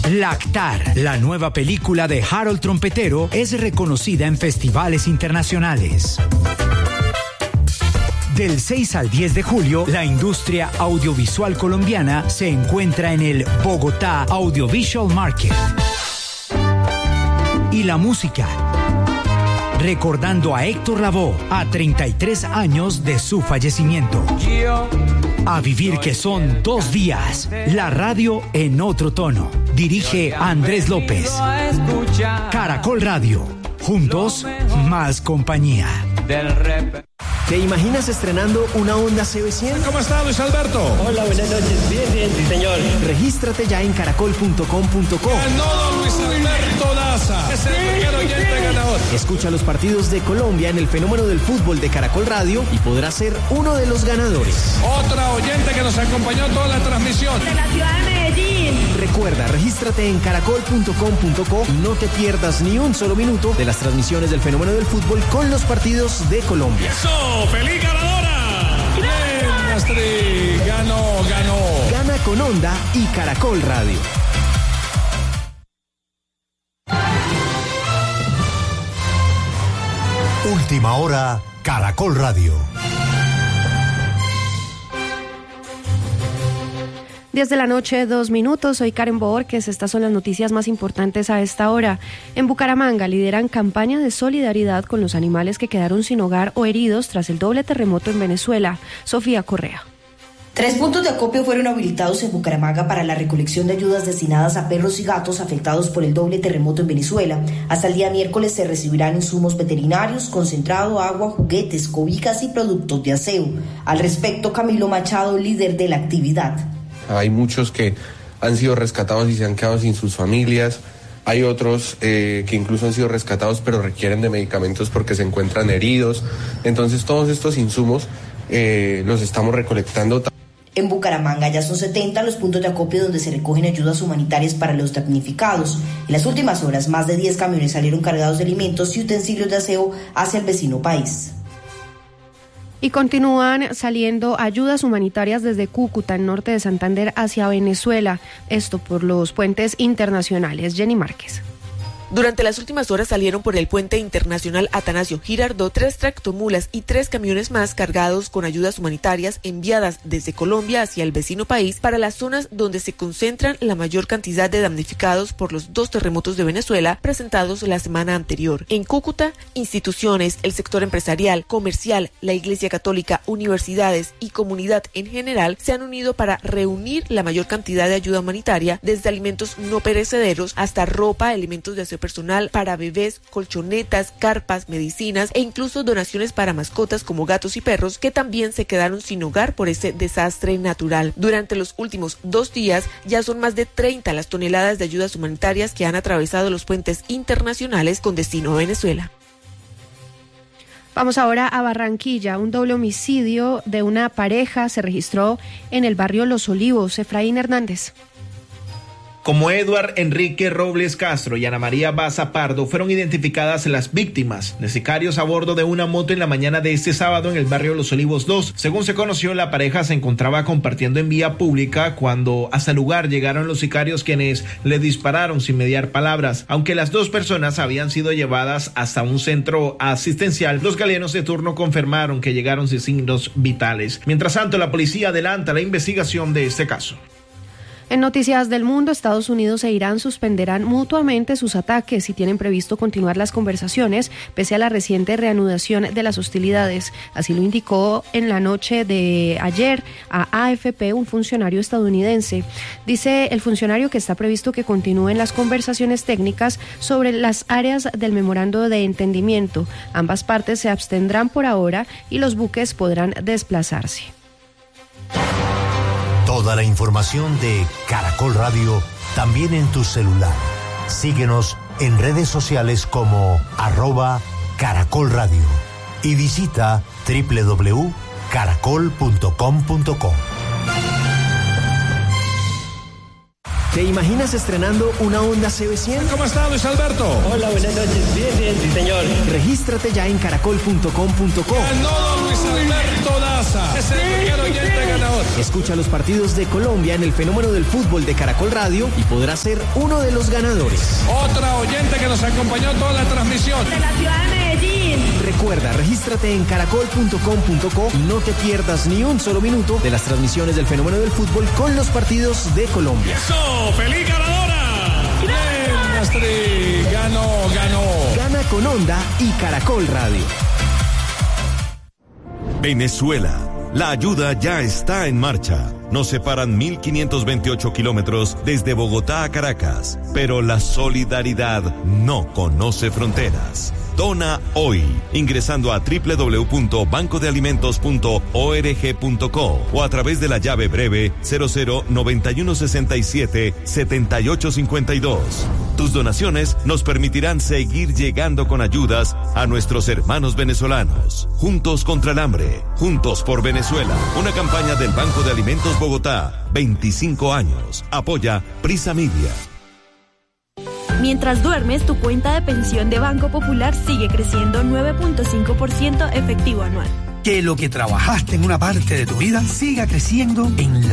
Lactar, la nueva película de Harold Trompetero, es reconocida en festivales internacionales. Del 6 al 10 de julio, la industria audiovisual colombiana se encuentra en el Bogotá Audiovisual Market. Y la música, recordando a Héctor Lavoe a 33 años de su fallecimiento. A vivir que son 2 días, la radio en otro tono. Dirige Andrés López. Caracol Radio, juntos, más compañía. ¿Te imaginas estrenando una Honda CB100? ¿Cómo está, Luis Alberto? Hola, buenas noches. Bien, sí, señor. Regístrate ya en caracol.com.co. Ganó Luis Alberto Daza. Es el primer oyente ganador. Escucha los partidos de Colombia en el Fenómeno del Fútbol de Caracol Radio y podrás ser uno de los ganadores. Otra oyente que nos acompañó toda la transmisión. De la ciudad de Medellín. Recuerda, regístrate en caracol.com.co y no te pierdas ni un solo minuto de las transmisiones del Fenómeno del Fútbol con los partidos de Colombia. ¡Eso! ¡Feliz ganadora! ¡Bien, Astrid! ¡Ganó! Gana con Honda y Caracol Radio. Última hora, Caracol Radio. 10 de la noche, 2 minutos. Soy Karen Borges. Estas son las noticias más importantes a esta hora. En Bucaramanga lideran campaña de solidaridad con los animales que quedaron sin hogar o heridos tras el doble terremoto en Venezuela. Sofía Correa. 3 puntos de acopio fueron habilitados en Bucaramanga para la recolección de ayudas destinadas a perros y gatos afectados por el doble terremoto en Venezuela. Hasta el día miércoles se recibirán insumos veterinarios, concentrado, agua, juguetes, cobijas y productos de aseo. Al respecto, Camilo Machado, líder de la actividad. Hay muchos que han sido rescatados y se han quedado sin sus familias. Hay otros que incluso han sido rescatados pero requieren de medicamentos porque se encuentran heridos. Entonces todos estos insumos los estamos recolectando. En Bucaramanga ya son 70 los puntos de acopio donde se recogen ayudas humanitarias para los damnificados. En las últimas horas, más de 10 camiones salieron cargados de alimentos y utensilios de aseo hacia el vecino país. Y continúan saliendo ayudas humanitarias desde Cúcuta, en norte de Santander, hacia Venezuela. Esto por los puentes internacionales. Jenny Márquez. Durante las últimas horas salieron por el puente internacional Atanasio Girardot 3 tractomulas y 3 camiones más cargados con ayudas humanitarias enviadas desde Colombia hacia el vecino país para las zonas donde se concentran la mayor cantidad de damnificados por los 2 terremotos de Venezuela presentados la semana anterior. En Cúcuta, instituciones, el sector empresarial, comercial, la Iglesia Católica, universidades y comunidad en general se han unido para reunir la mayor cantidad de ayuda humanitaria, desde alimentos no perecederos hasta ropa, elementos de aseo personal para bebés, colchonetas, carpas, medicinas e incluso donaciones para mascotas como gatos y perros que también se quedaron sin hogar por ese desastre natural. Durante los últimos 2 días ya son más de 30 las toneladas de ayudas humanitarias que han atravesado los puentes internacionales con destino a Venezuela. Vamos ahora a Barranquilla. Un doble homicidio de una pareja se registró en el barrio Los Olivos. Efraín Hernández. Como Eduard Enrique Robles Castro y Ana María Baza Pardo fueron identificadas las víctimas de sicarios a bordo de una moto en la mañana de este sábado en el barrio Los Olivos 2. Según se conoció, la pareja se encontraba compartiendo en vía pública cuando hasta el lugar llegaron los sicarios, quienes le dispararon sin mediar palabras. Aunque las 2 personas habían sido llevadas hasta un centro asistencial, los galenos de turno confirmaron que llegaron sin signos vitales. Mientras tanto, la policía adelanta la investigación de este caso. En noticias del mundo, Estados Unidos e Irán suspenderán mutuamente sus ataques y tienen previsto continuar las conversaciones pese a la reciente reanudación de las hostilidades. Así lo indicó en la noche de ayer a AFP un funcionario estadounidense. Dice el funcionario que está previsto que continúen las conversaciones técnicas sobre las áreas del memorando de entendimiento. Ambas partes se abstendrán por ahora y los buques podrán desplazarse. Toda la información de Caracol Radio también en tu celular. Síguenos en redes sociales como @Caracol Radio y visita www.caracol.com.co. ¿Te imaginas estrenando una Honda CB100? ¿Cómo está, Luis Alberto? Hola, buenas noches. Bien, sí, señor. Regístrate ya en caracol.com.co. Ganó Luis Alberto Daza. Es el primer oyente ganador. Escucha los partidos de Colombia en el Fenómeno del Fútbol de Caracol Radio y podrás ser uno de los ganadores. Otra oyente que nos acompañó toda la transmisión. De la ciudad de Medellín. Recuerda, regístrate en caracol.com.co y no te pierdas ni un solo minuto de las transmisiones del Fenómeno del Fútbol con los partidos de Colombia. ¡Eso! ¡Feliz ganadora! ¡Bien, Astrid! Ganó. Gana con Honda y Caracol Radio. Venezuela. La ayuda ya está en marcha. Nos separan 1.528 kilómetros desde Bogotá a Caracas, pero la solidaridad no conoce fronteras. Dona hoy, ingresando a www.bancodealimentos.org.co o a través de la llave breve 0091677852. Tus donaciones nos permitirán seguir llegando con ayudas a nuestros hermanos venezolanos. Juntos contra el hambre, juntos por Venezuela. Una campaña del Banco de Alimentos Bogotá, 25 años. Apoya Prisa Media. Mientras duermes, tu cuenta de pensión de Banco Popular sigue creciendo 9.5% efectivo anual. Que lo que trabajaste en una parte de tu vida siga creciendo en la